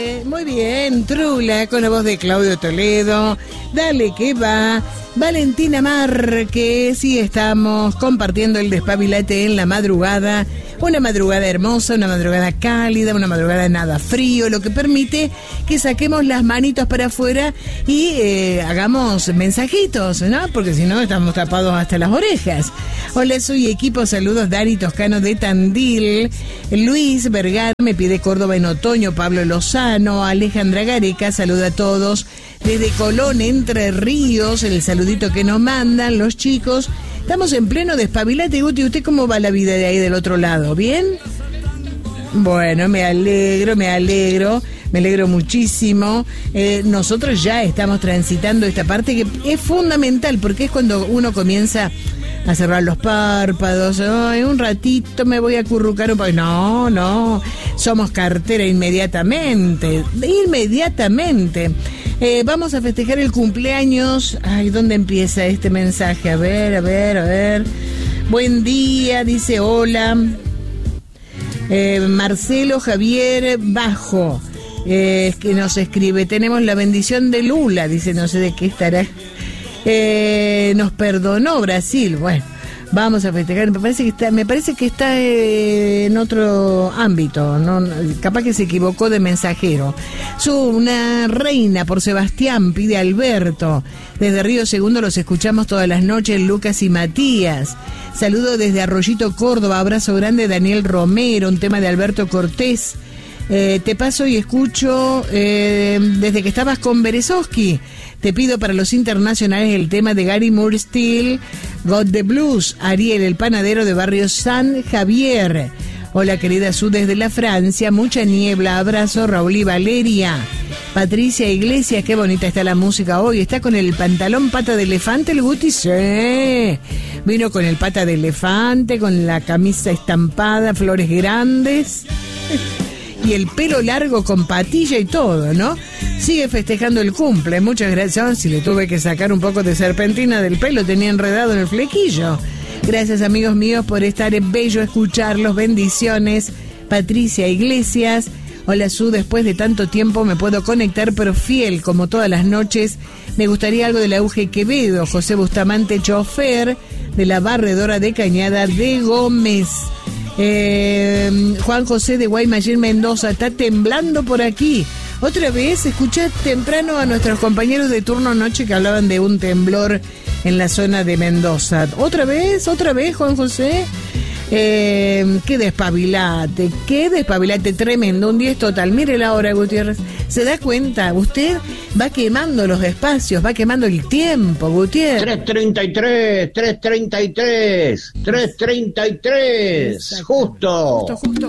Muy bien, Trula, con la voz de Claudio Toledo. Dale que va. Valentina Márquez, y estamos compartiendo el Despabilate en la madrugada. Una madrugada hermosa, una madrugada cálida, una madrugada nada frío, lo que permite que saquemos las manitos para afuera y hagamos mensajitos, ¿no? Porque si no estamos tapados hasta las orejas. Hola, soy equipo, saludos Dari Toscano de Tandil. Luis Vergara me pide Córdoba en otoño, Pablo Lozano, Alejandra Gareca, saluda a todos. Desde Colón, Entre Ríos, el saludito que nos mandan los chicos. Estamos en pleno Despabilate, Guti. ¿Usted cómo va la vida de ahí del otro lado? ¿Bien? Bueno, me alegro muchísimo. Nosotros ya estamos transitando esta parte que es fundamental, porque es cuando uno comienza a cerrar los párpados. Ay, un ratito me voy a acurrucar un poco. No, somos cartera inmediatamente. Vamos a festejar el cumpleaños. Ay, ¿dónde empieza este mensaje? A ver. Buen día, dice hola. Marcelo Javier Bajo, que nos escribe. Tenemos la bendición de Lula, dice, no sé de qué estará. Nos perdonó Brasil. Bueno, vamos a festejar. Me parece que está en otro ámbito, ¿no? Capaz que se equivocó de mensajero. Una reina por Sebastián, pide Alberto. Desde Río Segundo los escuchamos todas las noches, Lucas y Matías. Saludo desde Arroyito, Córdoba. Abrazo grande, Daniel Romero. Un tema de Alberto Cortés. Te paso y escucho desde que estabas con Berezovsky. Te pido para los internacionales el tema de Gary Moore Steele, Got the Blues. Ariel, el panadero de barrio San Javier. Hola, querida Su, desde la Francia. Mucha niebla. Abrazo, Raúl y Valeria. Patricia Iglesias, qué bonita está la música hoy. Está con el pantalón pata de elefante, el Guti. Sí. Vino con el pata de elefante, con la camisa estampada, flores grandes. Y el pelo largo con patilla y todo, ¿no? Sigue festejando el cumple. Muchas gracias. Si le tuve que sacar un poco de serpentina del pelo, tenía enredado en el flequillo. Gracias, amigos míos, por estar en bello escucharlos. Bendiciones. Patricia Iglesias. Hola, Su, después de tanto tiempo me puedo conectar, pero fiel, como todas las noches. Me gustaría algo de la Euge Quevedo. José Bustamante, chofer de la barredora de Cañada de Gómez. Juan José de Guaymallén, Mendoza. Está temblando por aquí. Otra vez, escuché temprano a nuestros compañeros de turno noche que hablaban de un temblor en la zona de Mendoza. Otra vez, Juan José. Qué despabilate tremendo, un 10 total. Mire la hora, Gutiérrez. ¿Se da cuenta? Usted va quemando los espacios, va quemando el tiempo, Gutiérrez. 3:33. Justo.